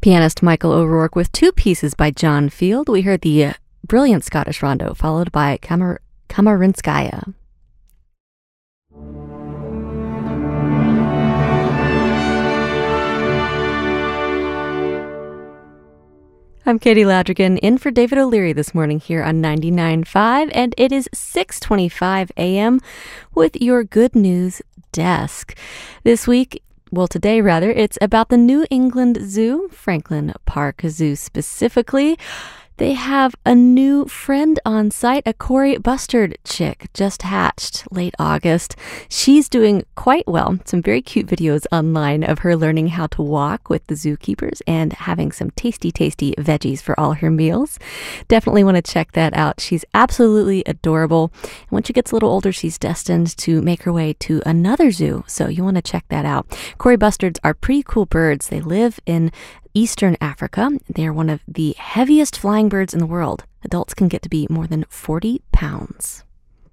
Pianist Michael O'Rourke with two pieces by John Field. We heard the brilliant Scottish rondo, followed by Kamarinskaya. I'm Katie Ladrigan, in for David O'Leary this morning here on 99.5, and it is 6:25 a.m. with your Good News Desk. Today, it's about the New England Zoo, Franklin Park Zoo specifically. They have a new friend on site, a Corey Bustard chick, just hatched late August. She's doing quite well. Some very cute videos online of her learning how to walk with the zookeepers and having some tasty, tasty veggies for all her meals. Definitely want to check that out. She's absolutely adorable. And when she gets a little older, she's destined to make her way to another zoo. So you want to check that out. Corey Bustards are pretty cool birds. They live in Eastern Africa. They are one of the heaviest flying birds in the world. Adults can get to be more than 40 pounds.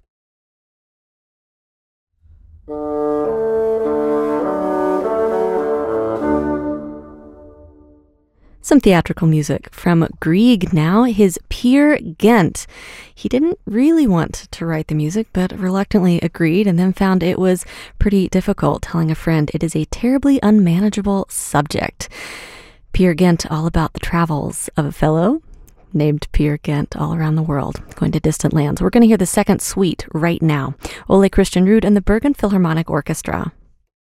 Some theatrical music from Grieg now, his Peer Gynt. He didn't really want to write the music, but reluctantly agreed and then found it was pretty difficult, telling a friend it is a terribly unmanageable subject. Peer Gynt, all about the travels of a fellow named Peer Gynt all around the world, going to distant lands. We're going to hear the second suite right now. Ole Christian Ruud and the Bergen Philharmonic Orchestra.